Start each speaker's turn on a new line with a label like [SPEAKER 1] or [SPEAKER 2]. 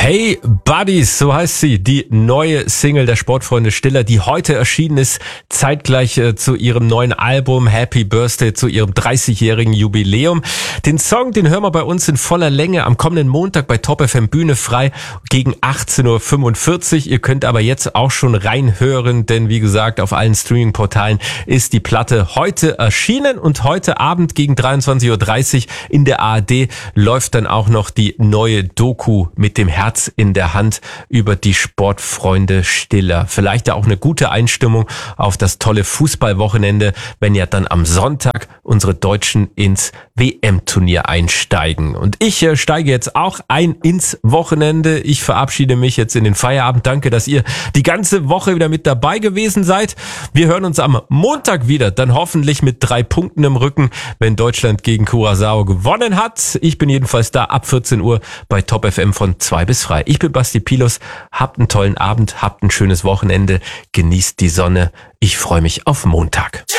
[SPEAKER 1] Hey Buddies, so heißt sie, die neue Single der Sportfreunde Stiller, die heute erschienen ist, zeitgleich zu ihrem neuen Album Happy Birthday, zu ihrem 30-jährigen Jubiläum. Den Song, den hören wir bei uns in voller Länge am kommenden Montag bei Top FM Bühne frei gegen 18.45 Uhr. Ihr könnt aber jetzt auch schon reinhören, denn wie gesagt, auf allen Streaming-Portalen ist die Platte heute erschienen und heute Abend gegen 23.30 Uhr in der ARD läuft dann auch noch die neue Doku mit dem Herz in der Hand über die Sportfreunde Stiller. Vielleicht ja auch eine gute Einstimmung auf das tolle Fußballwochenende, wenn ja dann am Sonntag unsere Deutschen ins WM-Turnier einsteigen. Und ich steige jetzt auch ein ins Wochenende. Ich verabschiede mich jetzt in den Feierabend. Danke, dass ihr die ganze Woche wieder mit dabei gewesen seid. Wir hören uns am Montag wieder, dann hoffentlich mit 3 Punkten im Rücken, wenn Deutschland gegen Curaçao gewonnen hat. Ich bin jedenfalls da ab 14 Uhr bei Top FM von 2 bis frei. Ich bin Basti Pilos. Habt einen tollen Abend, habt ein schönes Wochenende, genießt die Sonne. Ich freue mich auf Montag.